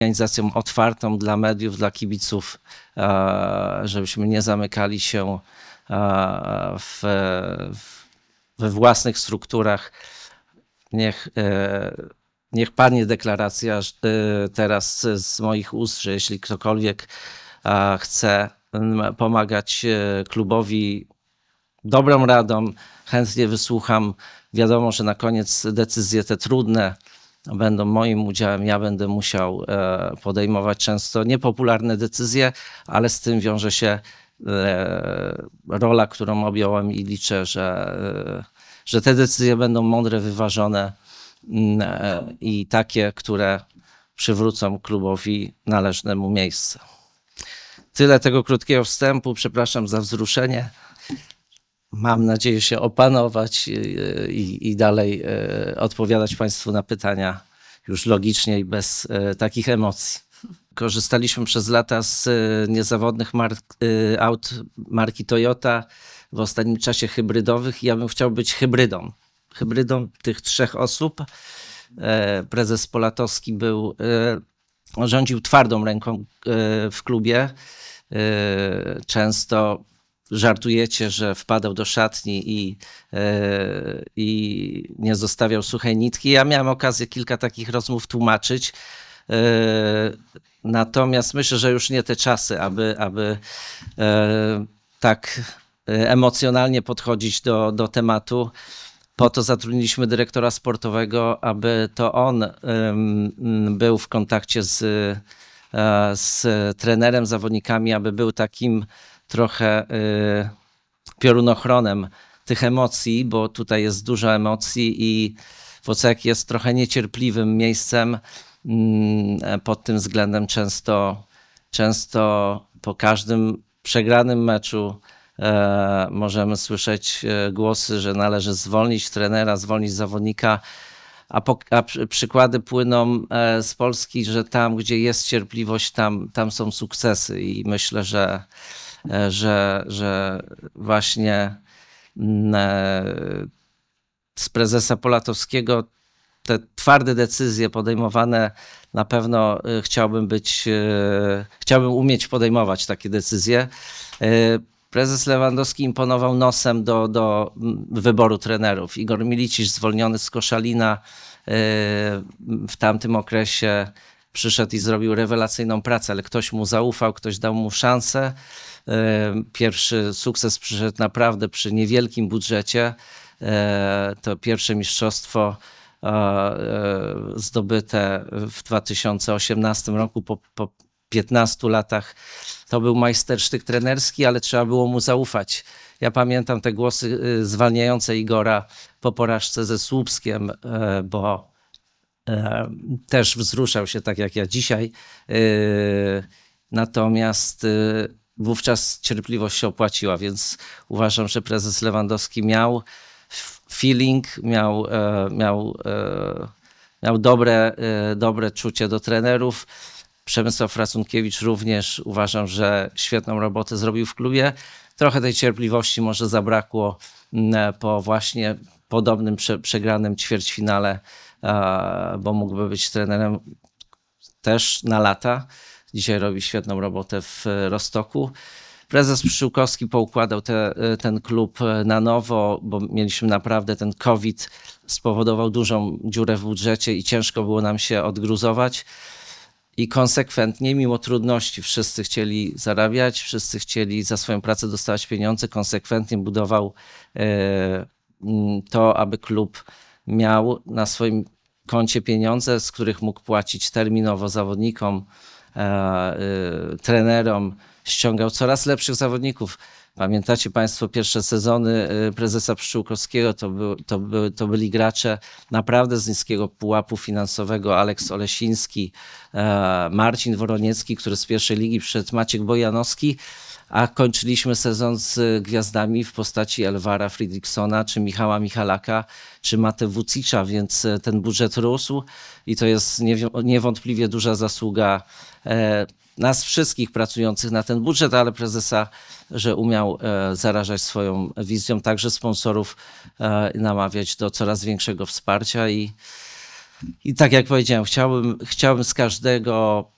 organizacją otwartą dla mediów, dla kibiców, żebyśmy nie zamykali się we własnych strukturach. Niech padnie deklaracja teraz z moich ust, że jeśli ktokolwiek chce pomagać klubowi dobrą radą, chętnie wysłucham. Wiadomo, że na koniec decyzje te trudne będą moim udziałem. Ja będę musiał podejmować często niepopularne decyzje, ale z tym wiąże się rola, którą objąłem i liczę, że te decyzje będą mądre, wyważone i takie, które przywrócą klubowi należnemu miejsce. Tyle tego krótkiego wstępu. Przepraszam za wzruszenie. Mam nadzieję się opanować i dalej odpowiadać Państwu na pytania już logicznie i bez takich emocji. Korzystaliśmy przez lata z niezawodnych aut marki Toyota, w ostatnim czasie hybrydowych. Ja bym chciał być hybrydą. Hybrydą tych 3 osób. Prezes Polatowski rządził twardą ręką w klubie. Często żartujecie, że wpadał do szatni i nie zostawiał suchej nitki. Ja miałem okazję kilka takich rozmów tłumaczyć. Natomiast myślę, że już nie te czasy, aby tak emocjonalnie podchodzić do tematu. Po to zatrudniliśmy dyrektora sportowego, aby to on był w kontakcie z trenerem, zawodnikami, aby był takim trochę piorunochronem tych emocji, bo tutaj jest dużo emocji i WOCEK jest trochę niecierpliwym miejscem. Pod tym względem często po każdym przegranym meczu możemy słyszeć głosy, że należy zwolnić trenera, zwolnić zawodnika, a przykłady płyną z Polski, że tam, gdzie jest cierpliwość, tam są sukcesy i myślę, że właśnie z prezesa Polatowskiego te twarde decyzje podejmowane na pewno chciałbym umieć podejmować takie decyzje. Prezes Lewandowski imponował nosem do wyboru trenerów. Igor Milicic, zwolniony z Koszalina, w tamtym okresie przyszedł i zrobił rewelacyjną pracę, ale ktoś mu zaufał, ktoś dał mu szansę. Pierwszy sukces przyszedł naprawdę przy niewielkim budżecie. To pierwsze mistrzostwo zdobyte w 2018 roku po 15 latach. To był majstersztyk trenerski, ale trzeba było mu zaufać. Ja pamiętam te głosy zwalniające Igora po porażce ze Słupskiem, bo też wzruszał się tak jak ja dzisiaj. Natomiast wówczas cierpliwość się opłaciła, więc uważam, że prezes Lewandowski miał feeling, miał dobre czucie do trenerów. Przemysław Racunkiewicz również uważam, że świetną robotę zrobił w klubie. Trochę tej cierpliwości może zabrakło po właśnie podobnym przegranym ćwierćfinale, bo mógłby być trenerem też na lata. Dzisiaj robi świetną robotę w Rostoku. Prezes Pszczółkowski poukładał ten klub na nowo, bo mieliśmy naprawdę ten COVID, spowodował dużą dziurę w budżecie i ciężko było nam się odgruzować. I konsekwentnie, mimo trudności, wszyscy chcieli zarabiać, wszyscy chcieli za swoją pracę dostawać pieniądze. Konsekwentnie budował to, aby klub miał na swoim koncie pieniądze, z których mógł płacić terminowo zawodnikom, trenerom. Ściągał coraz lepszych zawodników. Pamiętacie Państwo pierwsze sezony prezesa Pszczółkowskiego? To byli gracze naprawdę z niskiego pułapu finansowego. Aleks Olesiński, Marcin Woroniecki, który z pierwszej ligi przyszedł, Maciek Bojanowski, a kończyliśmy sezon z gwiazdami w postaci Elvara Fridriksona, czy Michała Michalaka, czy Mate Vucicza, więc ten budżet rósł i to jest niewątpliwie duża zasługa nas wszystkich pracujących na ten budżet, ale prezesa, że umiał zarażać swoją wizją, także sponsorów, namawiać do coraz większego wsparcia i tak jak powiedziałem, chciałbym z każdego